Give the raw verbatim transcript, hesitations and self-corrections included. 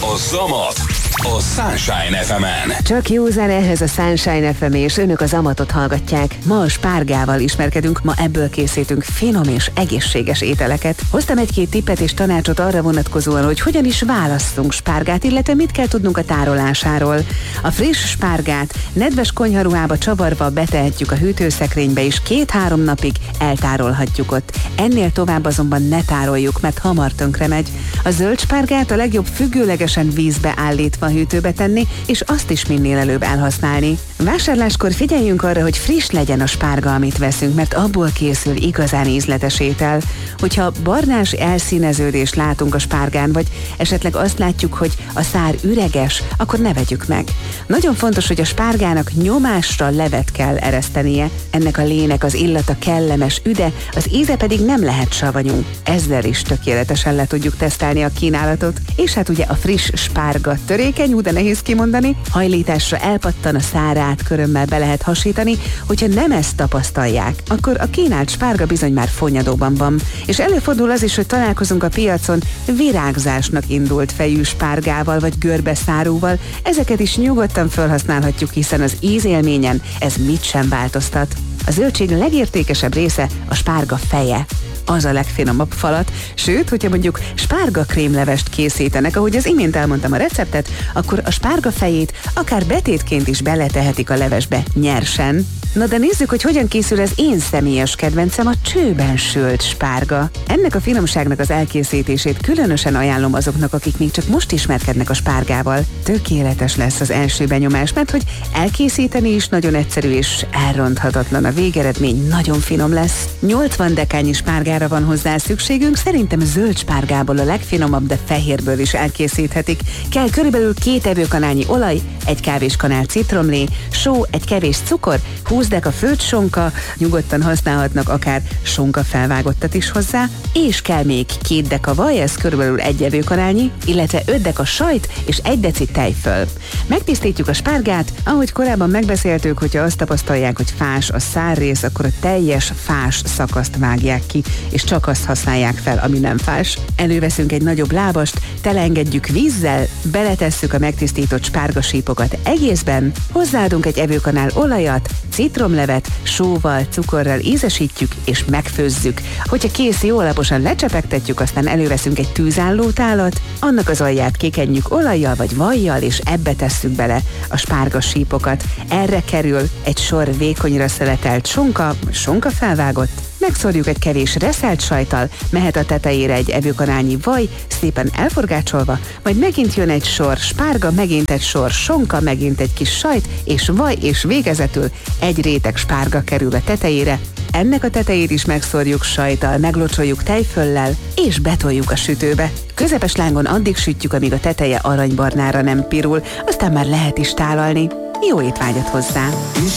A Zamat a Sunshine ef emen. Csak jó zene ehhez a Sunshine ef em, és önök a Zamatot hallgatják. Ma a spárgával ismerkedünk, ma ebből készítünk finom és egészséges ételeket. Hoztam egy-két tippet és tanácsot arra vonatkozóan, hogy hogyan is válasszunk spárgát, illetve mit kell tudnunk a tárolásáról. A friss spárgát nedves konyharuhába csavarva betehetjük a hűtőszekrénybe, és két-három napig eltárolhatjuk ott. Ennél tovább azonban ne tároljuk, mert hamar tönkre megy. A zöld spárgát a legjobb függőlegesen vízbe állítva a hűtőbe tenni, és azt is minél előbb elhasználni. Vásárláskor figyeljünk arra, hogy friss legyen a spárga, amit veszünk, mert abból készül igazán ízletes étel. Hogyha barnás elszíneződést látunk a spárgán, vagy esetleg azt látjuk, hogy a szár üreges, akkor ne vegyük meg. Nagyon fontos, hogy a spárgának nyomásra levet kell eresztenie. Ennek a lének az illata kellemes, üde, az íze pedig nem lehet savanyú. Ezzel is tökéletesen le tudjuk tesztelni a kínálatot. És hát ugye a friss spárga törékeny, de nehéz kimondani, hajlításra elpattan a szárát, körömmel be lehet hasítani. Hogyha nem ezt tapasztalják, akkor a kínált spárga bizony már fonyadóban van. És előfordul az is, hogy találkozunk a piacon virágzásnak indult fejű spárgával vagy görbeszárúval. Ezeket is nyugodtan felhasználhatjuk, hiszen az ízélményen ez mit sem változtat. A zöldség legértékesebb része a spárga feje. Az a legfinomabb falat, sőt, hogyha mondjuk spárga krémlevest készítenek, ahogy az imént elmondtam a receptet, akkor a spárga fejét akár betétként is beletehetik a levesbe nyersen. Na de nézzük, hogy hogyan készül az én személyes kedvencem, a csőben sült spárga. Ennek a finomságnak az elkészítését különösen ajánlom azoknak, akik még csak most ismerkednek a spárgával. Tökéletes lesz az első benyomás, mert hogy elkészíteni is nagyon egyszerű és elronthatatlan, a végeredmény nagyon finom lesz. nyolcvan dekányi spárgára van hozzá szükségünk, szerintem zöld spárgából a legfinomabb, de fehérből is elkészíthetik. Kell körülbelül két evőkanálnyi olaj, egy kávéskanál citromlé, só, egy kevés cukor, húsz deka főtt sonka, nyugodtan használhatnak akár sonka felvágottat is hozzá, és kell még két deka vaj, ez körülbelül egy evőkanálnyi, illetve öt deka sajt és egy deci tejföl. Megtisztítjuk a spárgát, ahogy korábban megbeszéltük, hogyha azt tapasztalják, hogy fás a szárrész, akkor a teljes fás szakaszt vágják ki, és csak azt használják fel, ami nem fás. Előveszünk egy nagyobb lábast, teleengedjük vízzel, beletesszük a megtisztított spárgasípokat egészben, hozzáadunk egy evőkanál olajat, citromlevet, sóval, cukorral ízesítjük és megfőzzük. Hogyha kész, jól alaposan lecsepegtetjük, aztán előveszünk egy tűzálló tálat, annak az alját kikenjük olajjal vagy vajjal, és ebbe tesszük bele a spárgasípokat. Erre kerül egy sor vékonyra szeletelt sonka, sonka felvágott, megszórjuk egy kevés reszelt sajttal, mehet a tetejére egy evőkanálnyi vaj, szépen elforgácsolva, majd megint jön egy sor spárga, megint egy sor sonka, megint egy kis sajt, és vaj, és végezetül egy réteg spárga kerül a tetejére. Ennek a tetejét is megszórjuk sajttal, meglocsoljuk tejföllel, és betoljuk a sütőbe. Közepes lángon addig sütjük, amíg a teteje aranybarnára nem pirul, aztán már lehet is tálalni. Jó étvágyat hozzá!